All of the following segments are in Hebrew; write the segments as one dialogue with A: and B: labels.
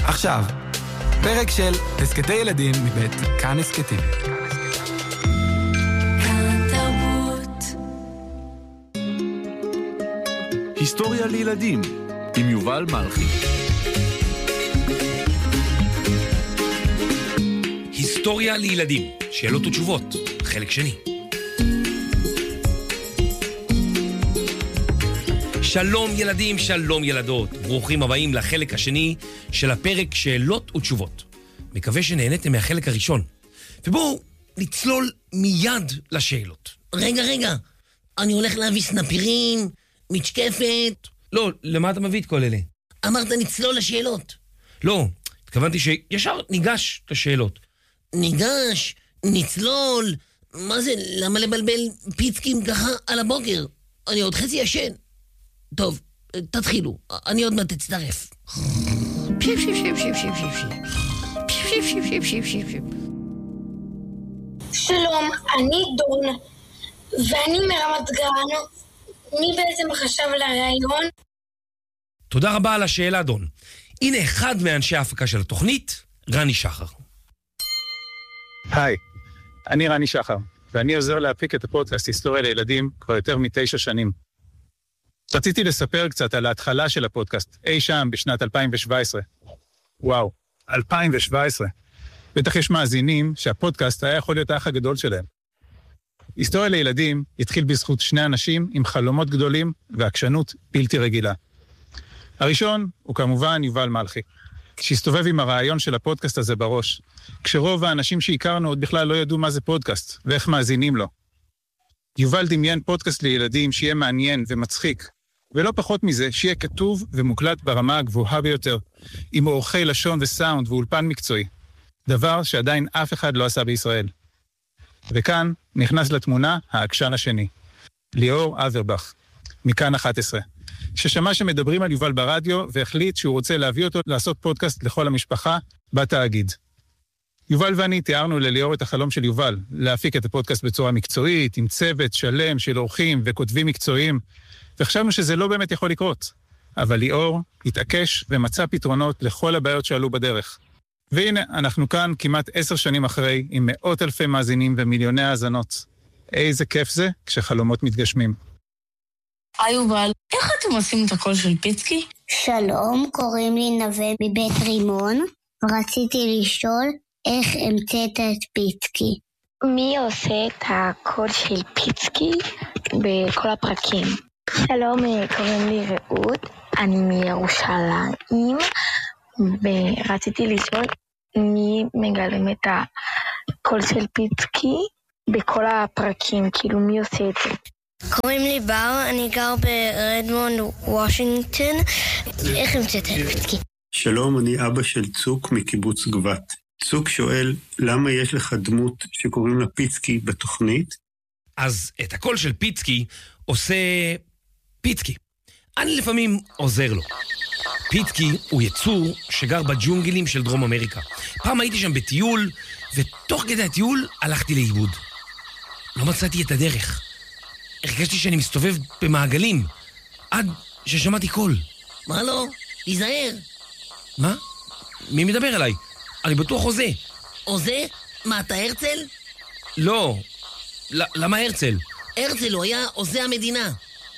A: עכשיו, פרק של הסקטי ילדים מבית כאן הסקטים.
B: היסטוריה לילדים עם יובל מלכי.
C: היסטוריה לילדים, שאלות ותשובות, חלק שני. שלום ילדים, שלום ילדות, ברוכים הבאים לחלק השני של הפרק שאלות ותשובות. מקווה שנהניתם מהחלק הראשון. ובואו נצלול מיד לשאלות.
D: רגע, אני הולך להביא סנפירים, משקפת.
C: לא, למה אתה מביא את כל אלה?
D: אמרת נצלול לשאלות.
C: לא, התכוונתי שישר ניגש לשאלות.
D: ניגש, נצלול, מה זה, למה לבלבל פיצקים ככה על הבוקר? אני עוד חצי ישן. טוב, תתחילו, אני עוד מעט תצטרף.
E: שלום, אני דון, ואני מרמת גן. מי בעצם חשב על הרעיון?
C: תודה רבה על השאלה, דון. הנה אחד מאנשי ההפקה של התוכנית, רני שחר.
F: היי, אני רני שחר, ואני עוזר להפיק את הפודקאסט היסטוריה לילדים כבר יותר מ9 שנים. רציתי לספר קצת על ההתחלה של הפודקאסט, אי שם בשנת 2017. וואו, 2017. בטח יש מאזינים שהפודקאסט היה יכול להיות האח הגדול שלהם. היסטוריה לילדים התחיל בזכות 2 אנשים עם חלומות גדולים ועקשנות בלתי רגילה. הראשון הוא כמובן יובל מלכי, שהסתובב עם הרעיון של הפודקאסט הזה בראש, כשרוב האנשים שהכרנו עוד בכלל לא ידעו מה זה פודקאסט ואיך מאזינים לו. יובל דמיין פודקאסט לילדים שיהיה מעניין ומצחיק, ולא פחות מזה שיהיה כתוב ומוקלט ברמה הגבוהה ביותר, עם עורכי לשון וסאונד ואולפן מקצועי, דבר שעדיין אף אחד לא עשה בישראל. וכאן נכנס לתמונה העקשן השני, ליאור אברבך, מכאן 11, ששמע שמדברים על יובל ברדיו והחליט שהוא רוצה להביא אותו לעשות פודקאסט לכל המשפחה בתאגיד. יובל ואני תיארנו לליאור את החלום של יובל, להפיק את הפודקאסט בצורה מקצועית, עם צוות שלם של עורכים וכותבים מקצועיים, וחשבנו שזה לא באמת יכול לקרות. אבל ליאור התעקש ומצא פתרונות לכל הבעיות שעלו בדרך. והנה, אנחנו כאן כמעט 10 שנים אחרי, עם מאות אלפי מאזינים ומיליוני האזנות. איזה כיף זה כשחלומות מתגשמים.
G: היי יובל, איך אתם עושים את הקול של פיצקי?
H: שלום, קוראים לי נווה מבית רימון. רציתי לשאול איך המצאת את פיצקי.
E: מי עושה את הקוד של פיצקי בכל הפרקים? שלום, קוראים לי רעות, אני מירושלים, ורציתי לשאול מי מגלם את הקול של פיצקי בכל הפרקים, כאילו מי עושה את זה?
H: קוראים לי בר, אני גר ברדמונד, וושינגטון. איך המצאת את פיצקי?
I: שלום, אני אבא של צוק מקיבוץ גבת. צוק שואל, למה יש לך דמות שקוראים לה פיצקי בתוכנית?
C: אז את הקול של פיצקי עושה פיצקי. אני לפעמים עוזר לו. פיצקי הוא יצור שגר בג'ונגלים של דרום אמריקה. פעם הייתי שם בטיול, ותוך כדי הטיול הלכתי לאיבוד. לא מצאתי את הדרך. הרגשתי שאני מסתובב במעגלים, עד ששמעתי קול.
D: מה לא? תיזהר.
C: מה? מי מדבר אליי? אני בטוח הוזה.
D: הוזה? מה, אתה הרצל?
C: לא. למה הרצל?
D: הרצל הוא היה הוזה המדינה.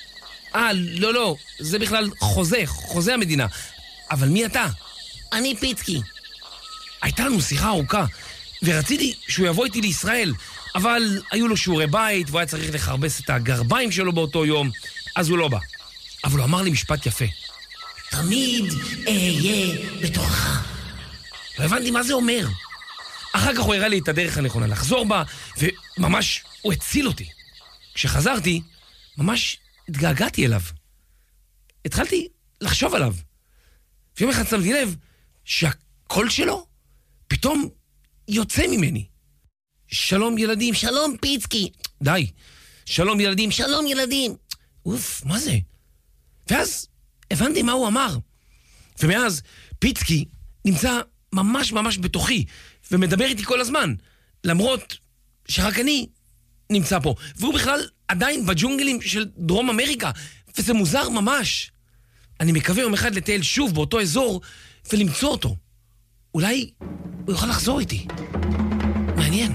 C: לא. זה בכלל חוזה המדינה. אבל מי אתה?
D: אני פיצקי.
C: הייתה לנו שיחה ארוכה, ורציתי שהוא יבוא איתי לישראל, אבל היו לו שיעורי בית, והוא היה צריך לחרבס את הגרביים שלו באותו יום, אז הוא לא בא. אבל הוא אמר לי משפט יפה.
D: תמיד אהיה בתוכך.
C: לא הבנתי מה זה אומר. אחר כך הוא הראה לי את הדרך הנכונה לחזור בה, וממש הוא הציל אותי. כשחזרתי, ממש התגעגעתי אליו. התחלתי לחשוב עליו. ויום אחד שמתי לב שהקול שלו פתאום יוצא ממני. שלום ילדים.
D: שלום פיצקי.
C: די. שלום ילדים.
D: שלום ילדים.
C: אוף, מה זה? ואז הבנתי מה הוא אמר. ומאז פיצקי נמצא ממש בתוכי, ומדבר איתי כל הזמן, למרות שרק אני נמצא פה. והוא בכלל עדיין בג'ונגלים של דרום אמריקה, וזה מוזר ממש. אני מקווה יום אחד לטייל שוב באותו אזור ולמצוא אותו. אולי הוא יכול לחזור איתי. מעניין.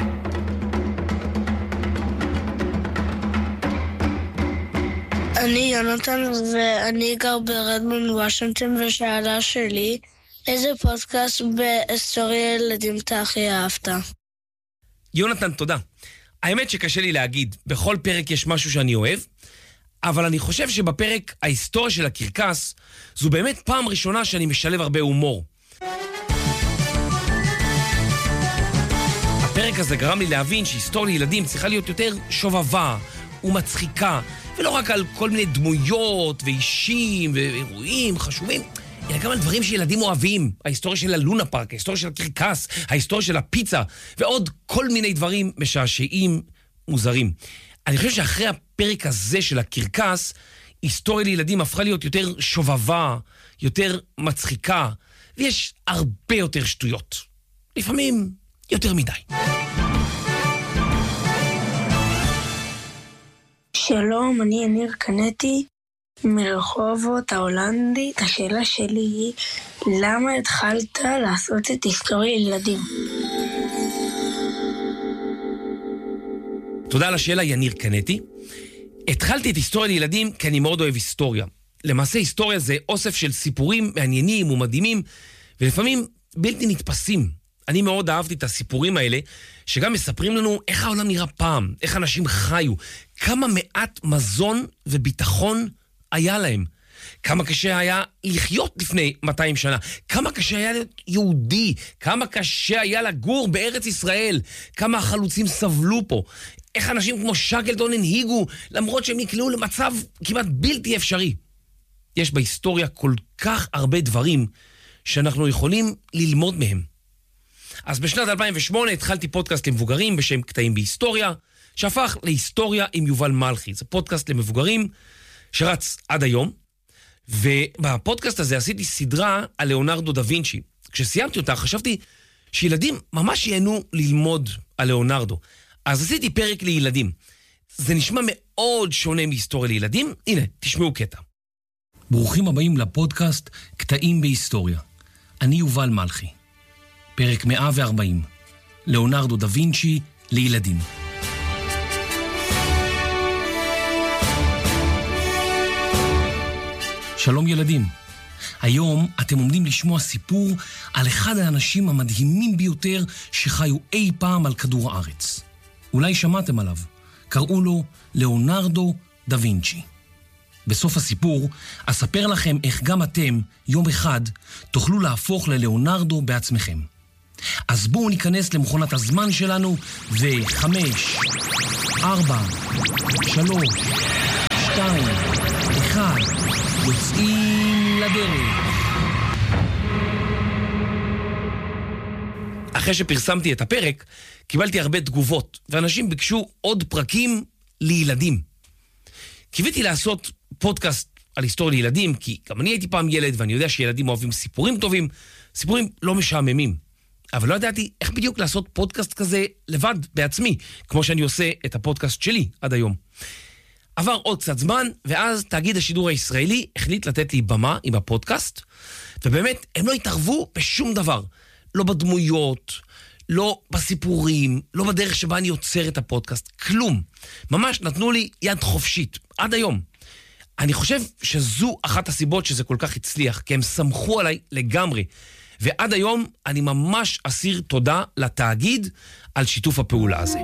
J: אני יונתן ואני גר ברדמונד וושינגטון, ושאלה שלי, איזה פודקאסט בהיסטוריה ילדים אתה הכי אהבת?
C: יונתן, תודה. האמת שקשה לי להגיד, בכל פרק יש משהו שאני אוהב, אבל אני חושב שבפרק ההיסטוריה של הקרקס, זו באמת פעם ראשונה שאני משלב הרבה הומור. הפרק הזה גרם לי להבין שהיסטוריה לילדים צריכה להיות יותר שובבה ומצחיקה, ולא רק על כל מיני דמויות ואישים ואירועים חשובים, אלא גם על דברים שילדים אוהבים. ההיסטוריה של הלונה פארק, ההיסטוריה של הקרקס, ההיסטוריה של הפיצה, ועוד כל מיני דברים משעשעים מוזרים. אני חושב שאחרי הפרק הזה של הקרקס, היסטוריה לילדים הפכה להיות יותר שובבה, יותר מצחיקה, ויש הרבה יותר שטויות. לפעמים יותר מדי.
J: שלום, אני יניר קנטי מרחובות ההולנדית. השאלה שלי היא, למה התחלת לעשות את היסטוריה לילדים?
C: תודה על השאלה, יניר קנטי. התחלתי את היסטוריה לילדים כי אני מאוד אוהב היסטוריה. למעשה היסטוריה זה אוסף של סיפורים מעניינים ומדהימים, ולפעמים בלתי נתפסים. אני מאוד אהבתי את הסיפורים האלה, שגם מספרים לנו איך העולם נראה פעם, איך אנשים חיו, כמה מעט מזון וביטחון היה להם, כמה קשה היה לחיות לפני 200 שנה, כמה קשה היה להיות יהודי, כמה קשה היה לגור בארץ ישראל, כמה החלוצים סבלו פה, איך אנשים כמו שקלטון הנהיגו, למרות שהם נקלעו למצב כמעט בלתי אפשרי. יש בהיסטוריה כל כך הרבה דברים שאנחנו יכולים ללמוד מהם. אז בשנת 2008 התחלתי פודקאסט למבוגרים בשם קטעים בהיסטוריה, שהפך להיסטוריה עם יובל מלכי. זה פודקאסט למבוגרים שרץ עד היום, ובפודקאסט הזה עשיתי סדרה על ליאונרדו דה וינצ'י. כשסיימתי אותה חשבתי שילדים ממש ייהנו ללמוד על ליאונרדו. אז עשיתי פרק לילדים. זה נשמע מאוד שונה מהיסטוריה לילדים. הנה, תשמעו קטע.
K: ברוכים הבאים לפודקאסט קטעים בהיסטוריה. אני יובל מלכי. פרק 140. ליאונרדו דה וינצ'י לילדים. שלום ילדים. היום אתם עומדים לשמוע סיפור על אחד האנשים המדהימים ביותר שחיו אי פעם על כדור הארץ. אולי שמעתם עליו. קראו לו ליאונרדו דה וינצ'י. בסוף הסיפור אספר לכם איך גם אתם, יום אחד, תוכלו להפוך לליאונרדו בעצמכם. אז בואו ניכנס למכונת הזמן שלנו, ו5, 4, 3, 2, 1, יוצאים לדרך.
C: אחרי שפרסמתי את הפרק, קיבלתי הרבה תגובות, ואנשים ביקשו עוד פרקים לילדים. קיוויתי לעשות פודקאסט על היסטוריה לילדים, כי גם אני הייתי פעם ילד, ואני יודע שילדים אוהבים סיפורים טובים, סיפורים לא משעממים. אבל לא ידעתי איך בדיוק לעשות פודקאסט כזה לבד, בעצמי, כמו שאני עושה את הפודקאסט שלי עד היום. עבר עוד קצת זמן, ואז תאגיד השידור הישראלי החליט לתת לי במה עם הפודקאסט, ובאמת הם לא התערבו בשום דבר. לא בדמויות, לא בסיפורים, לא בדרך שבה אני יוצר את הפודקאסט, כלום. ממש נתנו לי יד חופשית, עד היום. אני חושב שזו אחת הסיבות שזה כל כך הצליח, כי הם סמכו עליי לגמרי. ועד היום אני ממש אסיר תודה לתאגיד על שיתוף הפעולה הזה.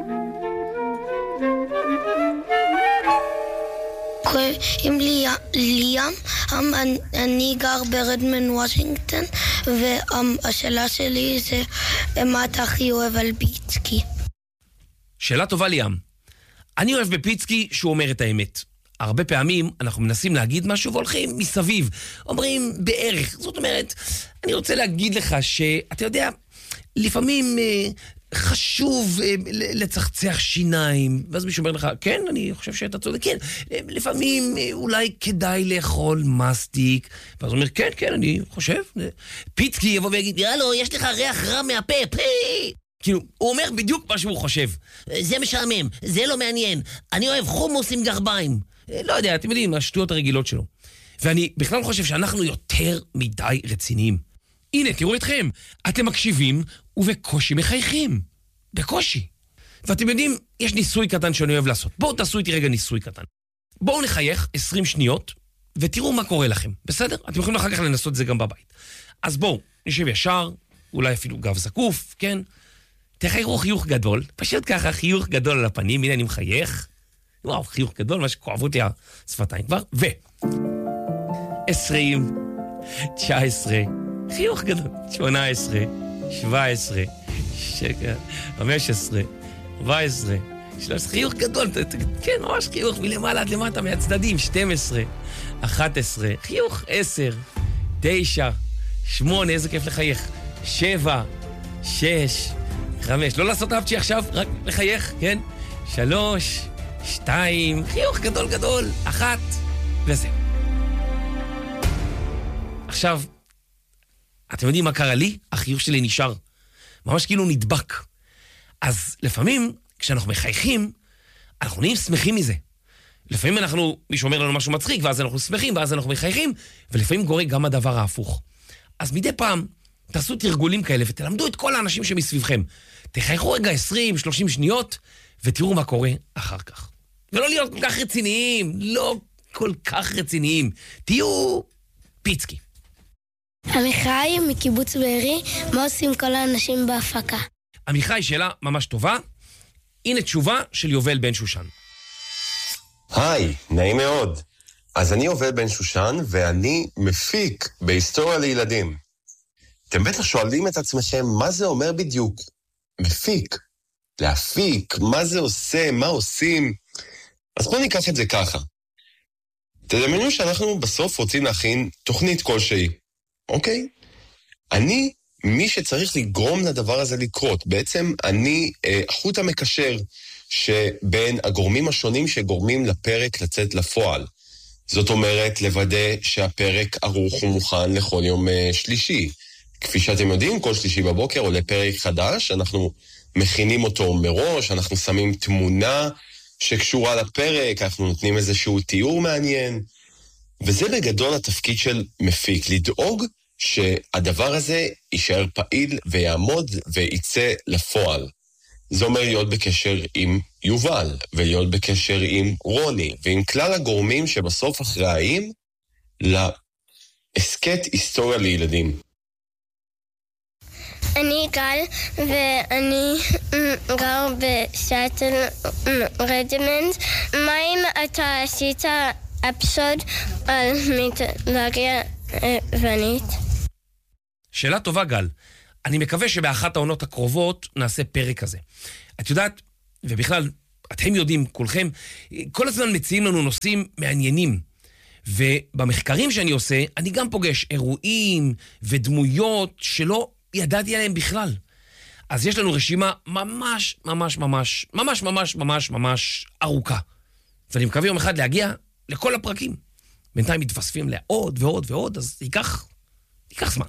J: קוראים לי ליאם, אני גר ברדמונד וושינגטון, והשאלה שלי זה מה אתה הכי אוהב על פיצקי?
C: שאלה טובה ליאם. אני אוהב בפיצקי שהוא אומר את האמת. הרבה פעמים אנחנו מנסים להגיד משהו והולכים מסביב, אומרים בערך. זאת אומרת, אני רוצה להגיד לך שאתה יודע, לפעמים חשוב לצחצח שיניים, ואז מישהו אומר לך, כן, אני חושב שאתה צודק, כן, לפעמים אולי כדאי לאכול מסטיק, ואז הוא אומר, כן, כן, אני חושב. פיצקי יבוא ויגיד, יאללה, יש לך ריח רע מהפה, פי! כאילו, הוא אומר בדיוק מה שהוא חושב.
D: זה משעמם, זה לא מעניין, אני אוהב חומוס עם גרביים.
C: לא יודע, אתם יודעים, השטויות הרגילות שלו. ואני בכלל חושב שאנחנו יותר מדי רציניים. הנה, תראו אתכם. אתם מקשיבים ובקושי מחייכים. בקושי. ואתם יודעים, יש ניסוי קטן שאני אוהב לעשות. בואו תעשו איתי רגע ניסוי קטן. בואו נחייך 20 שניות, ותראו מה קורה לכם. בסדר? אתם יכולים אחר כך לנסות את זה גם בבית. אז בואו, נשב ישר, אולי אפילו גב זקוף, כן? תחייכו חיוך גדול, פשוט ככה חיוך גדול על הפנים, הנה אני מחייך. וואו, חיוך גדול, מה שכואב אותי השפתיים כבר. 20, 19, חיוך גדול, 18, 17, 15, 14, 13, חיוך גדול, כן, ממש חיוך מלמעלה עד למטה מהצדדים, 12, 11, חיוך 10, 9, 8, איזה כיף לחייך, 7, 6, 5, לא לעשות אפצ'י עכשיו, רק לחייך, כן? 3, 2, חיוך גדול גדול, 1, וזה. עכשיו, אתם יודעים מה קרה לי? החיוך שלי נשאר. ממש כאילו נדבק. אז לפעמים, כשאנחנו מחייכים, אנחנו נהיים שמחים מזה. לפעמים מישהו אומר לנו משהו מצחיק, ואז אנחנו שמחים, ואז אנחנו מחייכים, ולפעמים קורה גם הדבר ההפוך. אז מדי פעם, תעשו תרגולים כאלה, ותלמדו את כל האנשים שמסביבכם. תחייכו רגע 20, 30 שניות, ותראו מה קורה אחר כך. ולא להיות כל כך רציניים, לא כל כך רציניים. תהיו פיצקי.
J: עמיחי מקיבוץ בארי, מה עושים כל האנשים בהפקה?
C: עמיחי, שאלה ממש טובה. הנה תשובה של יובל בן שושן.
L: היי, נעים מאוד. אז אני יובל בן שושן, ואני מפיק בהיסטוריה לילדים. אתם בטח שואלים את עצמכם, מה זה אומר בדיוק? מפיק. להפיק, מה זה עושה, מה עושים? אז בואו ניקח את זה ככה. תדמיינו שאנחנו בסוף רוצים להכין תוכנית כלשהי. אוקיי? אני, מי שצריך לגרום לדבר הזה לקרות, בעצם אני החוט המקשר שבין הגורמים השונים שגורמים לפרק לצאת לפועל. זאת אומרת, לוודא שהפרק ערוך ומוכן לכל יום שלישי. כפי שאתם יודעים, כל שלישי בבוקר עולה פרק חדש, אנחנו מכינים אותו מראש, אנחנו שמים תמונה שקשורה לפרק, אנחנו נותנים איזשהו תיאור מעניין, וזה בגדול התפקיד של מפיק, לדאוג שהדבר הזה יישאר פעיל ויעמוד וייצא לפועל. זה אומר להיות בקשר עם יובל, ולהיות בקשר עם רוני, ועם כלל הגורמים שבסוף אחראים לעסקת היסטוריה לילדים.
J: אני גל, ואני גר בשאטל רדימנט. מה אם אתה עשית אפיסוד על מיתולוגיה יוונית?
C: שאלה טובה, גל. אני מקווה שבאחת העונות הקרובות נעשה פרק כזה. את יודעת, ובכלל, אתם יודעים, כולכם, כל הזמן מציעים לנו נושאים מעניינים. ובמחקרים שאני עושה, אני גם פוגש אירועים ודמויות שלא ידעתי עליהם בכלל. אז יש לנו רשימה ממש ארוכה. ואני מקווה יום אחד להגיע לכל הפרקים. בינתיים מתווספים לעוד ועוד ועוד, אז ייקח זמן.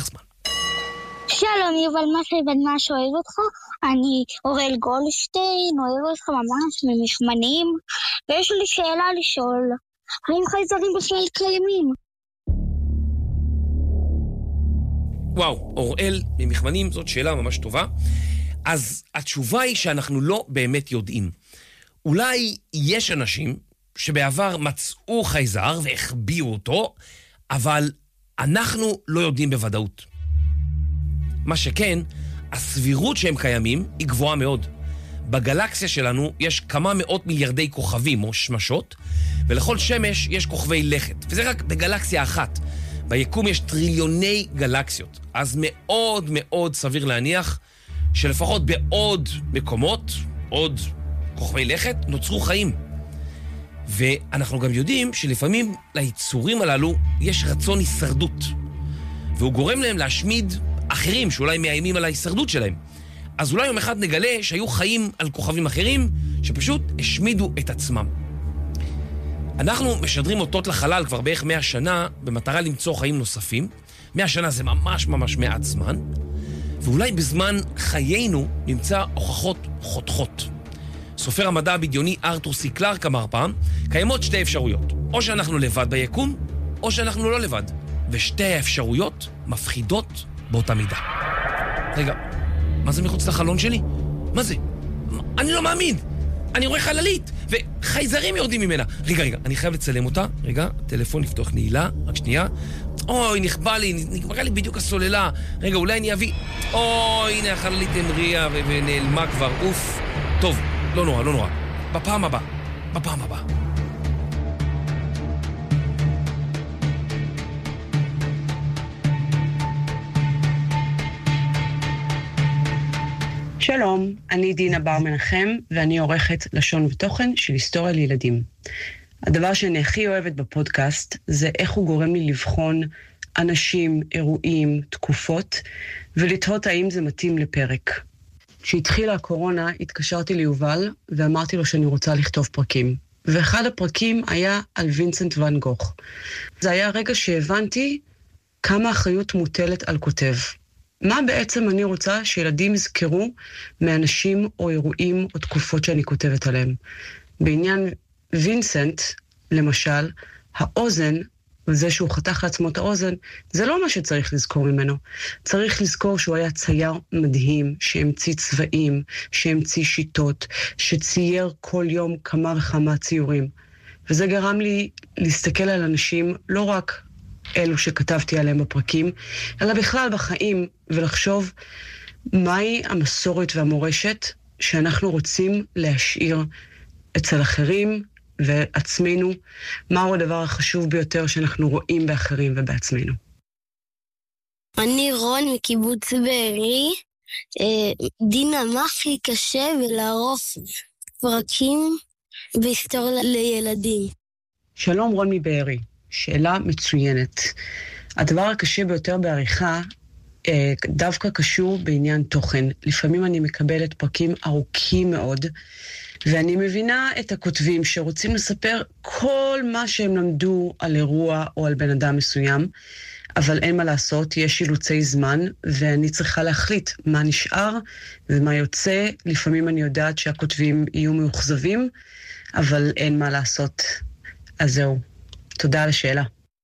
H: שלום יובל, מסי בן מש אוהב אותך, אני אורל גולדשטיין, אוהב אותך ממש ממכמנים, ויש לי שאלה לשאול, האם חייזרים בכלל קיימים?
C: וואו, אוראל ממכמנים, זאת שאלה ממש טובה. אז התשובה היא שאנחנו לא באמת יודעים. אולי יש אנשים שבעבר מצאו חייזר והחביאו אותו, אבל אנחנו לא יודעים בוודאות. מה שכן, הסבירות שהם קיימים היא גבוהה מאוד. בגלקסיה שלנו יש כמה מאות מיליארדי כוכבים או שמשות, ולכל שמש יש כוכבי לכת, וזה רק בגלקסיה אחת. ביקום יש טריליוני גלקסיות, אז מאוד מאוד סביר להניח שלפחות בעוד מקומות, עוד כוכבי לכת, נוצרו חיים. ואנחנו גם יודעים שלפעמים ליצורים הללו יש רצון הישרדות, והוא גורם להם להשמיד אחרים שאולי מאיימים על ההישרדות שלהם. אז אולי יום אחד נגלה שהיו חיים על כוכבים אחרים שפשוט השמידו את עצמם. אנחנו משדרים אותות לחלל כבר בערך 100 שנה במטרה למצוא חיים נוספים. 100 שנה זה ממש מעט זמן, ואולי בזמן חיינו נמצא הוכחות חותכות. סופר המדע הבדיוני ארתור סי קלארק אמר פעם, קיימות שתי אפשרויות, או שאנחנו לבד ביקום, או שאנחנו לא לבד. ושתי האפשרויות מפחידות באותה מידה. רגע, מה זה מחוץ לחלון שלי? מה זה? אני לא מאמין! אני רואה חללית, וחייזרים יורדים ממנה. רגע, אני חייב לצלם אותה. רגע, טלפון לפתוח נעילה, רק שנייה. אוי, נכבה לי, נגמרה לי בדיוק הסוללה. רגע, אולי אני אביא... אוי, הנה החללית המריאה ונעלמה כבר, אוף. טוב, לא נורא. בפעם הבאה.
M: שלום, אני דינה בר מנחם, ואני עורכת לשון ותוכן של היסטוריה לילדים. הדבר שאני הכי אוהבת בפודקאסט זה איך הוא גורם לי לבחון אנשים, אירועים, תקופות, ולתהות האם זה מתאים לפרק. כשהתחילה הקורונה, התקשרתי ליובל ואמרתי לו שאני רוצה לכתוב פרקים. ואחד הפרקים היה על וינסנט ואן גוך. זה היה רגע שהבנתי כמה אחריות מוטלת על כותב. מה בעצם אני רוצה שילדים יזכרו מאנשים או אירועים או תקופות שאני כותבת עליהם? בעניין וינסנט, למשל, האוזן, וזה שהוא חתך לעצמו את האוזן, זה לא מה שצריך לזכור ממנו. צריך לזכור שהוא היה צייר מדהים, שהמציא צבעים, שהמציא שיטות, שצייר כל יום כמה וכמה ציורים. וזה גרם לי להסתכל על אנשים, לא רק אלו שכתבתי עליהם בפרקים, אלא בכלל בחיים, ולחשוב מהי המסורת והמורשת שאנחנו רוצים להשאיר אצל אחרים ועצמנו, מהו הדבר החשוב ביותר שאנחנו רואים באחרים ובעצמנו.
H: אני רון מקיבוץ בארי. דינה, מה הכי קשה ולערוך פרקים בהיסטוריה לילדים?
M: שלום רון מבארי. שאלה מצוינת. הדבר הקשה ביותר בעריכה דווקא קשור בעניין תוכן. לפעמים אני מקבלת פרקים ארוכים מאוד, ואני מבינה את הכותבים שרוצים לספר כל מה שהם למדו על אירוע או על בן אדם מסוים, אבל אין מה לעשות, יש אילוצי זמן, ואני צריכה להחליט מה נשאר ומה יוצא. לפעמים אני יודעת שהכותבים יהיו מאוכזבים, אבל אין מה לעשות. אז זהו. תודה על השאלה.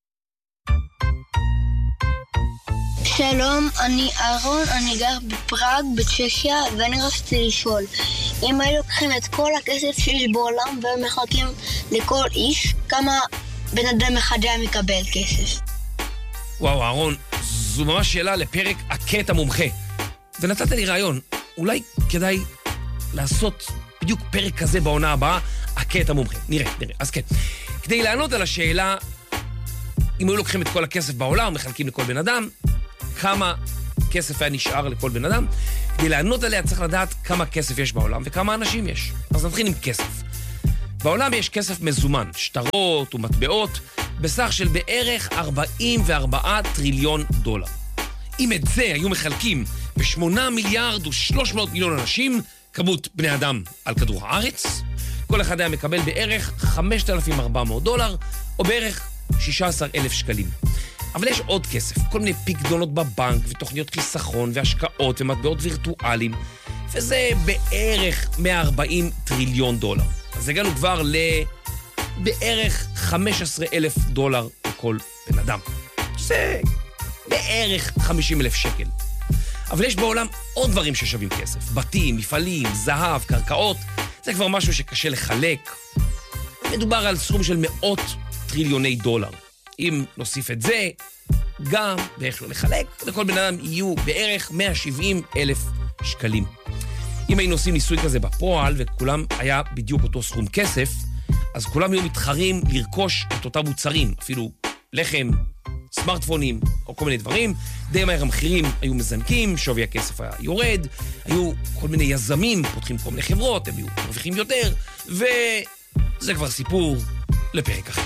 J: שלום, אני אהרון, אני גר בפראג, בצ'כיה, ואני רציתי לשאול, אם היו לוקחים את כל הכסף שיש בעולם ומחלקים לכל איש, כמה בן אדם אחד היה מקבל כסף?
C: וואו, אהרון, זו ממש שאלה לפרק הקטע מומחה. ונתת לי רעיון, אולי כדאי לעשות בדיוק פרק כזה בעונה הבאה, הקטע מומחה. נראה. אז כן. כדי לענות על השאלה, אם היו לוקחים את כל הכסף בעולם, מחלקים לכל בן אדם, כמה כסף היה נשאר לכל בן אדם? כדי לענות עליה צריך לדעת כמה כסף יש בעולם וכמה אנשים יש. אז נתחיל עם כסף. בעולם יש כסף מזומן, שטרות ומטבעות, בסך של בערך 44 טריליון דולר. אם את זה היו מחלקים ב8 מיליארד ו300 מיליון אנשים, כמות בני אדם על כדור הארץ, כל אחד היה מקבל בערך 5,400 דולר, או בערך 16,000 שקלים. אבל יש עוד כסף, כל מיני פיקדונות בבנק, ותוכניות חיסכון, והשקעות, ומטבעות וירטואליים, וזה בערך 140 טריליון דולר. אז הגענו כבר לבערך 15,000 דולר לכל בן אדם. זה בערך 50,000 שקל. אבל יש בעולם עוד דברים ששווים כסף. בתים, מפעלים, זהב, קרקעות. זה כבר משהו שקשה לחלק. מדובר על סכום של מאות טריליוני דולר. אם נוסיף את זה, גם ואיך לא לחלק, לכל בן אדם יהיו בערך 170,000 שקלים. אם היינו עושים ניסוי כזה בפועל, וכולם היה בדיוק אותו סכום כסף, אז כולם היו מתחרים לרכוש את אותם מוצרים, אפילו לחם, סמארטפונים, או כל מיני דברים. די מהר המחירים היו מזנקים, שווי הכסף היה יורד, היו כל מיני יזמים, פותחים כל מיני חברות, הם היו מרוויחים יותר, וזה כבר סיפור לפרק אחר.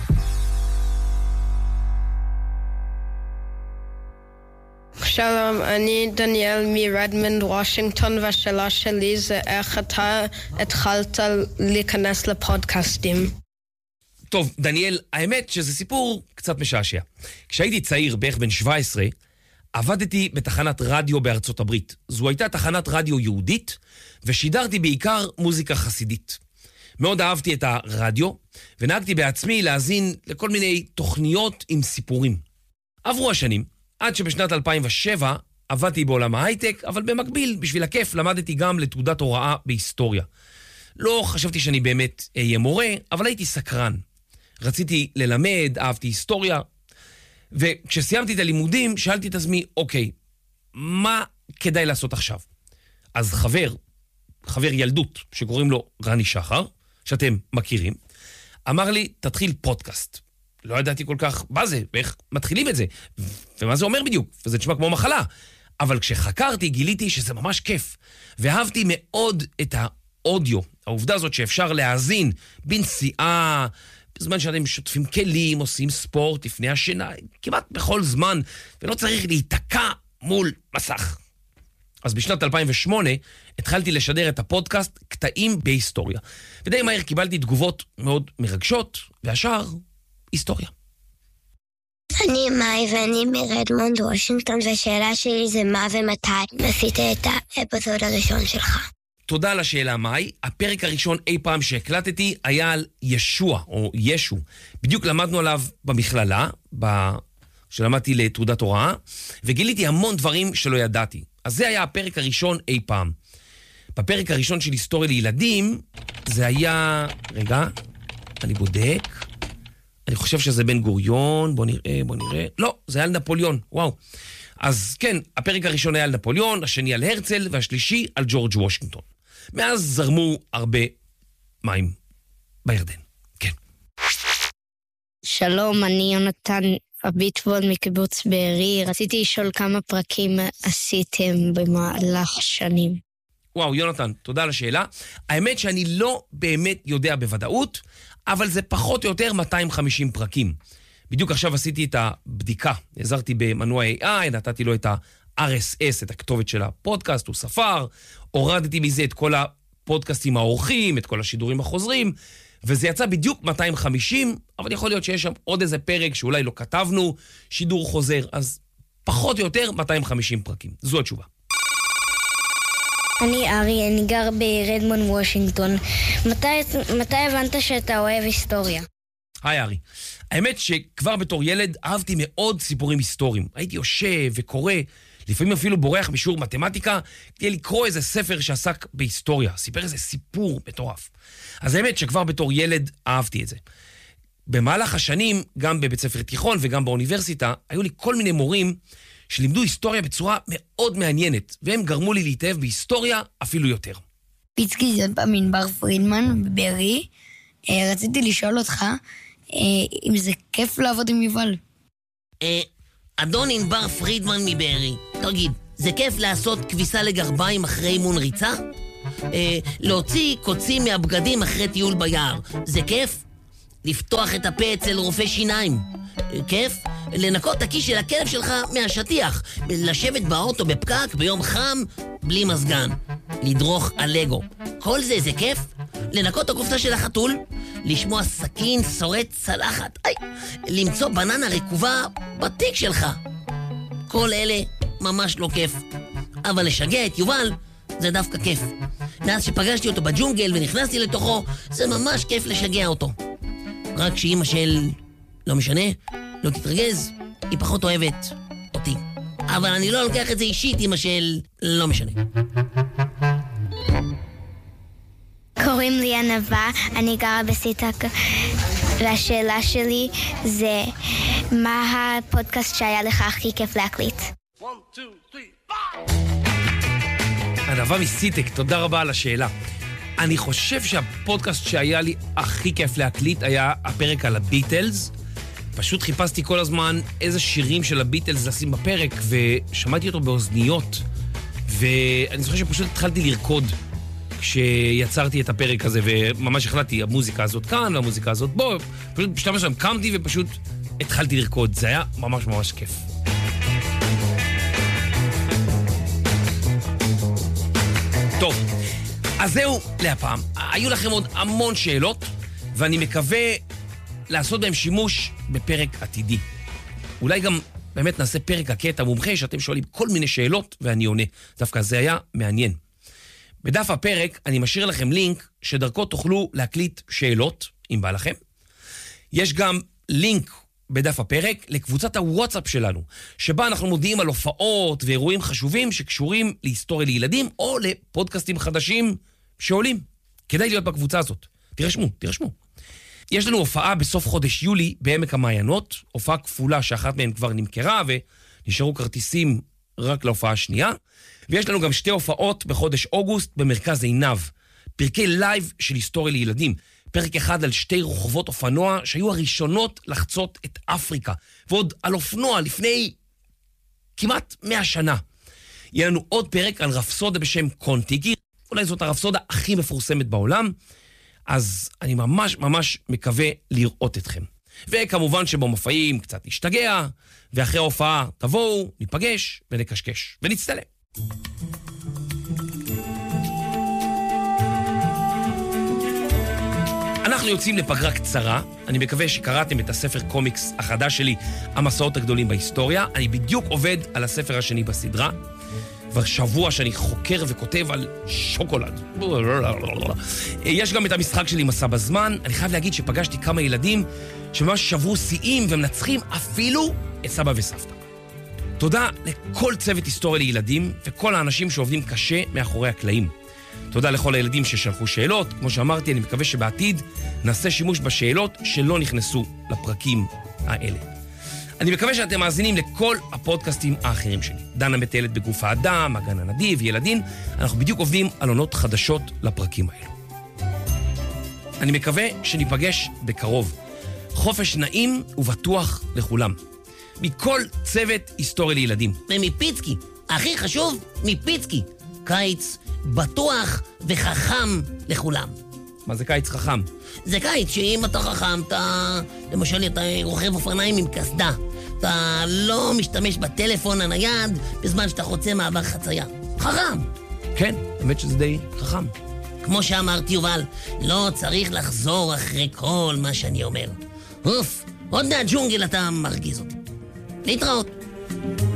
N: שלום, אני דניאל מרדמונד, וושינגטון, והשאלה שלי זה איך אתה התחלת להיכנס לפודקאסטים.
C: טוב, דניאל, האמת שזה סיפור קצת משעשע. כשהייתי צעיר, בערך בן 17, עבדתי בתחנת רדיו בארצות הברית. זו הייתה תחנת רדיו יהודית, ושידרתי בעיקר מוזיקה חסידית. מאוד אהבתי את הרדיו, ונהגתי בעצמי להאזין לכל מיני תוכניות עם סיפורים. עברו השנים, עד שבשנת 2007 עבדתי בעולם ההייטק, אבל במקביל, בשביל הכיף, למדתי גם לתעודת הוראה בהיסטוריה. לא חשבתי שאני באמת אהיה מורה, אבל הייתי סקרן. רציתי ללמד, אהבתי היסטוריה, וכשסיימתי את הלימודים, שאלתי את עצמי, אוקיי, מה כדאי לעשות עכשיו? אז חבר ילדות, שקוראים לו רני שחר, שאתם מכירים, אמר לי, תתחיל פודקאסט. לא ידעתי כל כך מה זה, ואיך מתחילים את זה, ומה זה אומר בדיוק, וזה נשמע כמו מחלה. אבל כשחקרתי, גיליתי שזה ממש כיף, ואהבתי מאוד את האודיו, העובדה הזאת שאפשר להאזין בנסיעה, בזמן שאתם שוטפים כלים, עושים ספורט לפני השינה, כמעט בכל זמן, ולא צריך להיתקע מול מסך. אז בשנת 2008 התחלתי לשדר את הפודקאסט קטעים בהיסטוריה. ודי מהר קיבלתי תגובות מאוד מרגשות, והשאר היסטוריה.
H: אני מאי ואני מרדמונד וושינגטון, והשאלה שלי זה מה ומתי עשית את האפיסוד הראשון שלך.
C: תודה על השאלה, מאי. הפרק הראשון אי פעם שהקלטתי היה על ישוע, או ישו. בדיוק למדנו עליו במכללה, שלמדתי לתעודת הוראה, וגיליתי המון דברים שלא ידעתי. אז זה היה הפרק הראשון אי פעם. בפרק הראשון של היסטוריה לילדים, זה היה... רגע, אני בודק. אני חושב שזה בן גוריון, בוא נראה. לא, זה היה על נפוליאון, וואו. אז כן, הפרק הראשון היה על נפוליאון, השני על הרצל, והשלישי על ג'ורג' וושינגטון. מאז זרמו הרבה מים בירדן. כן.
O: שלום, אני יונתן הביטבול מקיבוץ בארי. רציתי לשאול כמה פרקים עשיתם במהלך השנים.
C: וואו, יונתן, תודה על השאלה. האמת שאני לא באמת יודע בוודאות, אבל זה פחות או יותר 250 פרקים. בדיוק עכשיו עשיתי את הבדיקה. עזרתי במנוע AI, נתתי לו את ה-RSS, את הכתובת של הפודקאסט, הוא ספר, הורדתי מזה את כל הפודקאסטים האורחים, את כל השידורים החוזרים, וזה יצא בדיוק 250, אבל יכול להיות שיש שם עוד איזה פרק שאולי לא כתבנו, שידור חוזר, אז פחות או יותר 250 פרקים. זו התשובה.
O: אני ארי, אני גר ברדמונד וושינגטון. מתי הבנת שאתה אוהב היסטוריה?
C: היי ארי. האמת שכבר בתור ילד אהבתי מאוד סיפורים היסטוריים. הייתי יושב וקורא, לפעמים אפילו בורח בשיעור מתמטיקה, כדי לקרוא איזה ספר שעסק בהיסטוריה, סיפר איזה סיפור מטורף. אז האמת שכבר בתור ילד אהבתי את זה. במהלך השנים, גם בבית ספר תיכון וגם באוניברסיטה, היו לי כל מיני מורים שלימדו היסטוריה בצורה מאוד מעניינת, והם גרמו לי להתאהב בהיסטוריה אפילו יותר.
O: פיצקי, זאת פעם ענבר פרידמן בבארי. רציתי לשאול אותך אם זה כיף לעבוד עם יובל.
D: אדון ענבר פרידמן מבארי, תגיד, זה כיף לעשות כביסה לגרביים אחרי אימון ריצה? להוציא קוצים מהבגדים אחרי טיול ביער, זה כיף? לפתוח את הפה אצל רופא שיניים, כיף? לנקות את הכיס של הכלב שלך מהשטיח, לשבת באוטו בפקק ביום חם בלי מזגן, לדרוך על לגו, כל זה כיף? לנקות את הקופסה של החתול, לשמוע סכין שורט צלחת, למצוא בננה רקובה בתיק שלך. כל אלה ממש לא כיף, אבל לשגע את יובל זה דווקא כיף. מאז שפגשתי אותו בג'ונגל ונכנסתי לתוכו, זה ממש כיף לשגע אותו. רק שאמא של... לא משנה, לא תתרגז, היא פחות אוהבת אותי. אבל אני לא לוקח את זה אישית, אמא של... לא משנה.
H: קוראים לי ענווה, אני גרה בסיטק, והשאלה שלי זה מה הפודקאסט שהיה לך הכי כיף להקליט?
C: 1, 2, 3, 4! ענווה מסיטק, תודה רבה על השאלה. אני חושב שהפודקאסט שהיה לי הכי כיף להקליט היה הפרק על הביטלס. פשוט חיפשתי כל הזמן איזה שירים של הביטלס לשים בפרק, ושמעתי אותו באוזניות, ואני זוכר שפשוט התחלתי לרקוד כשיצרתי את הפרק הזה, וממש החלטתי, המוזיקה הזאת כאן, והמוזיקה הזאת בוא, פשוט בשלב מסוים קמתי ופשוט התחלתי לרקוד. זה היה ממש ממש כיף. טוב, אז זהו להפעם. היו לכם עוד המון שאלות, ואני מקווה לעשות בהם שימוש בפרק עתידי. אולי גם באמת נעשה פרק הקטע מומחה שאתם שואלים כל מיני שאלות ואני עונה. דווקא זה היה מעניין. בדף הפרק אני משאיר לכם לינק שדרכו תוכלו להקליט שאלות, אם בא לכם. יש גם לינק בדף הפרק לקבוצת הוואטסאפ שלנו, שבה אנחנו מודיעים על הופעות ואירועים חשובים שקשורים להיסטוריה לילדים או לפודקאסטים חדשים שעולים. כדאי להיות בקבוצה הזאת. תירשמו. יש לנו הופעה בסוף חודש יולי בעמק המעיינות, הופעה כפולה שאחת מהן כבר נמכרה ונשארו כרטיסים רק להופעה השנייה, ויש לנו גם 2 הופעות בחודש אוגוסט במרכז עינב, פרקי לייב של היסטוריה לילדים, פרק אחד על 2 רחובות אופנוע שהיו הראשונות לחצות את אפריקה, ועוד על אופנוע לפני כמעט 100 שנה. יהיה לנו עוד פרק על רפסודה בשם קונטיגי, אולי זאת הרפסודה הכי מפורסמת בעולם, אז אני ממש מקווה לראות אתכם. וכמובן שבמופעים קצת נשתגע, ואחרי ההופעה תבואו, ניפגש ונקשקש ונצטלם. אנחנו יוצאים לפגרה קצרה, אני מקווה שקראתם את הספר קומיקס החדש שלי, המסעות הגדולים בהיסטוריה. אני בדיוק עובד על הספר השני בסדרה, כבר שבוע שאני חוקר וכותב על שוקולד. יש גם את המשחק שלי מסע בזמן, אני חייב להגיד שפגשתי כמה ילדים שממש שברו שיאים ומנצחים אפילו את סבא וסבתא. תודה לכל צוות היסטוריה לילדים וכל האנשים שעובדים קשה מאחורי הקלעים. תודה לכל הילדים ששלחו שאלות. כמו שאמרתי, אני מקווה שבעתיד נעשה שימוש בשאלות שלא נכנסו לפרקים האלה. אני מקווה שאתם מאזינים לכל הפודקאסטים האחרים שלי. דנה מטיילת בגוף האדם, הגן הנדיב, ילדים. אנחנו בדיוק עובדים על עונות חדשות לפרקים האלו. אני מקווה שניפגש בקרוב. חופש נעים ובטוח לכולם. מכל צוות היסטוריה לילדים.
D: ומפיצקי, הכי חשוב, מפיצקי. קיץ בטוח וחכם לכולם.
C: מה זה קיץ חכם?
D: זה קיץ שאם אתה חכם, למשל אתה רוכב אופניים עם קסדה. אתה לא משתמש בטלפון הנייד בזמן שאתה חוצה מעבר חצייה. חכם.
C: כן, באמת שזה די חכם.
D: כמו שאמרתי יובל, לא צריך לחזור אחרי כל מה שאני אומר. אוף, עוד מהג'ונגל אתה מרגיז אותי. להתראות.